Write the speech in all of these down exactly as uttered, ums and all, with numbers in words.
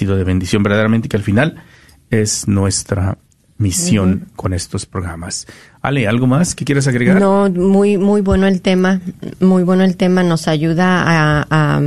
sido de bendición verdaderamente, que al final es nuestra misión uh-huh. con estos programas. Ale, ¿algo más que quieras agregar? No, muy muy bueno el tema, muy bueno el tema, nos ayuda a, a,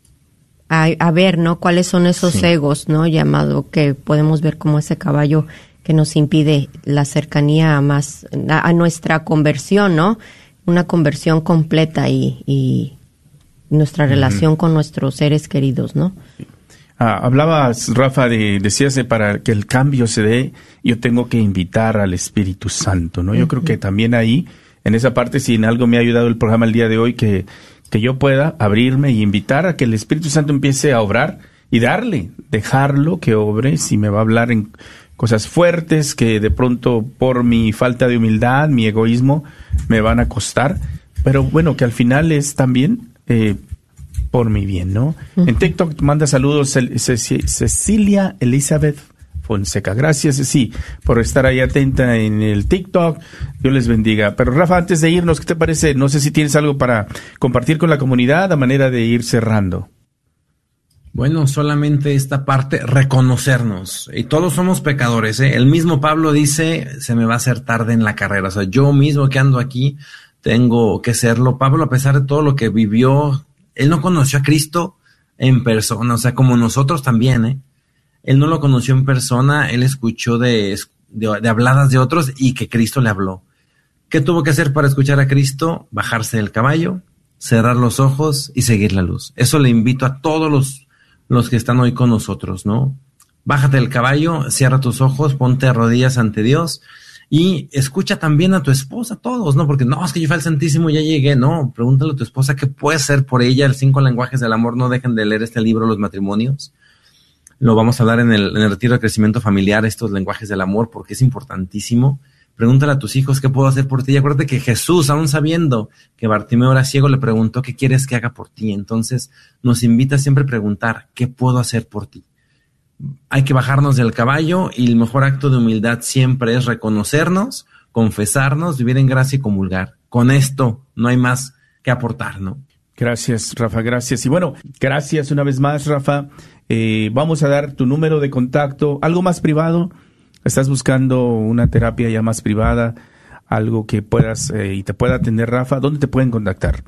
a, a ver, ¿no? Cuáles son esos sí. egos, ¿no? Llamado, que podemos ver como ese caballo que nos impide la cercanía a más, a, a nuestra conversión, ¿no? Una conversión completa y, y nuestra relación uh-huh. con nuestros seres queridos, ¿no? Ah, hablabas, Rafa, de, decías de para que el cambio se dé, yo tengo que invitar al Espíritu Santo, ¿no? Yo uh-huh. creo que también ahí, en esa parte, si en algo me ha ayudado el programa el día de hoy, que, que yo pueda abrirme y invitar a que el Espíritu Santo empiece a obrar y darle, dejarlo que obre, si me va a hablar en cosas fuertes que de pronto por mi falta de humildad, mi egoísmo, me van a costar, pero bueno, que al final es también eh, por mi bien, ¿no? Uh-huh. En TikTok manda saludos Cel- Cec- Cecilia Elizabeth Fonseca. Gracias, Ceci, por estar ahí atenta en el TikTok. Dios les bendiga. Pero Rafa, antes de irnos, ¿qué te parece? No sé si tienes algo para compartir con la comunidad a manera de ir cerrando. Bueno, solamente esta parte, reconocernos. Y todos somos pecadores, ¿eh? El mismo Pablo dice, se me va a hacer tarde en la carrera. O sea, yo mismo que ando aquí, tengo que serlo. Pablo, a pesar de todo lo que vivió, él no conoció a Cristo en persona, o sea, como nosotros también, ¿eh? Él no lo conoció en persona, él escuchó de, de, de habladas de otros y que Cristo le habló. ¿Qué tuvo que hacer para escuchar a Cristo? Bajarse del caballo, cerrar los ojos y seguir la luz. Eso le invito a todos los, los que están hoy con nosotros, ¿no? Bájate del caballo, cierra tus ojos, ponte de rodillas ante Dios y escucha también a tu esposa, todos, ¿no? Porque no, es que yo fui al Santísimo y ya llegué. No, pregúntale a tu esposa qué puede hacer por ella. El cinco lenguajes del amor, no dejen de leer este libro, Los matrimonios. Lo vamos a hablar en el, en el retiro de crecimiento familiar, estos lenguajes del amor, porque es importantísimo. Pregúntale a tus hijos qué puedo hacer por ti. Y acuérdate que Jesús, aún sabiendo que Bartimeo era ciego, le preguntó qué quieres que haga por ti. Entonces nos invita siempre a preguntar qué puedo hacer por ti. Hay que bajarnos del caballo y el mejor acto de humildad siempre es reconocernos, confesarnos, vivir en gracia y comulgar. Con esto no hay más que aportar, ¿no? Gracias, Rafa, gracias. Y bueno, gracias una vez más, Rafa. Eh, vamos a dar tu número de contacto, algo más privado. ¿Estás buscando una terapia ya más privada? Algo que puedas eh, y te pueda atender, Rafa. ¿Dónde te pueden contactar?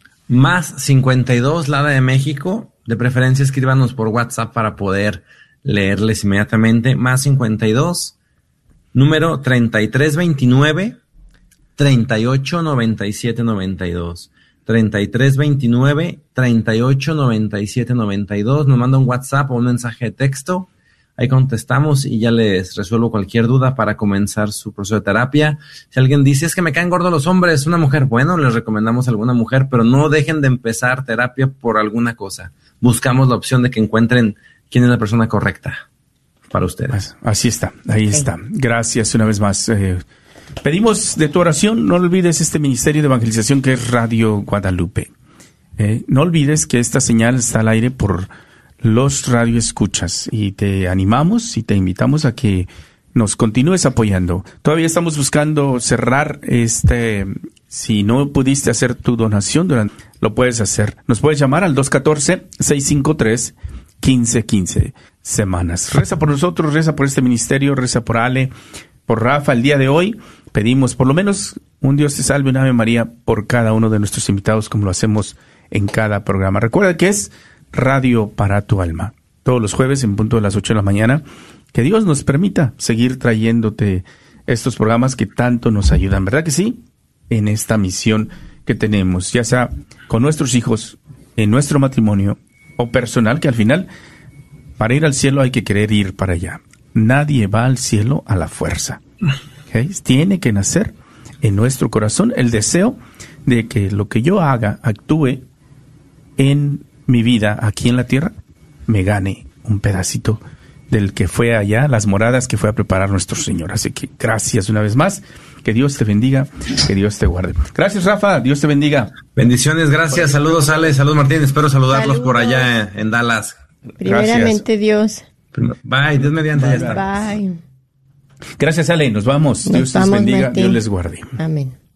Más cincuenta y dos, la de México. De preferencia, escríbanos por WhatsApp para poder leerles inmediatamente. Más cincuenta y dos, número treinta y tres veintinueve, treinta y ocho noventa y siete noventa y dos. treinta y tres veintinueve, treinta y ocho noventa y siete noventa y dos. Nos manda un WhatsApp o un mensaje de texto. Ahí contestamos y ya les resuelvo cualquier duda para comenzar su proceso de terapia. Si alguien dice, es que me caen gordos los hombres, una mujer, bueno, les recomendamos alguna mujer, pero no dejen de empezar terapia por alguna cosa. Buscamos la opción de que encuentren quién es la persona correcta para ustedes. Así está, ahí está. Gracias una vez más. Eh, pedimos de tu oración, no olvides este ministerio de evangelización que es Radio Guadalupe. Eh, no olvides que esta señal está al aire por los radioescuchas y te animamos y te invitamos a que nos continúes apoyando. Todavía estamos buscando cerrar este, si no pudiste hacer tu donación, durante, lo puedes hacer. Nos puedes llamar al dos uno cuatro, seis cinco tres, uno cinco uno cinco semanas. Reza por nosotros, reza por este ministerio, reza por Ale, por Rafa. El día de hoy pedimos por lo menos un Dios te salve, una Ave María por cada uno de nuestros invitados, como lo hacemos en cada programa. Recuerda que es Radio para tu alma, todos los jueves en punto de las ocho de la mañana. Que Dios nos permita seguir trayéndote estos programas que tanto nos ayudan, ¿verdad que sí? En esta misión que tenemos, ya sea con nuestros hijos, en nuestro matrimonio o personal, que al final, para ir al cielo hay que querer ir para allá. Nadie va al cielo a la fuerza. ¿Okay? Tiene que nacer en nuestro corazón el deseo de que lo que yo haga, actúe en mi vida aquí en la tierra, me gane un pedacito del que fue allá, las moradas que fue a preparar nuestro Señor. Así que gracias una vez más, que Dios te bendiga, que Dios te guarde. Gracias, Rafa, Dios te bendiga. Bendiciones, gracias, saludos Ale, saludos Martín, espero saludarlos saludos. Por allá en Dallas. Primeramente Dios. Bye, Dios mediante. Bye, bye. Ya está. Bye. Gracias, Ale, nos vamos. Nos Dios vamos, les bendiga, Martín. Dios les guarde. Amén.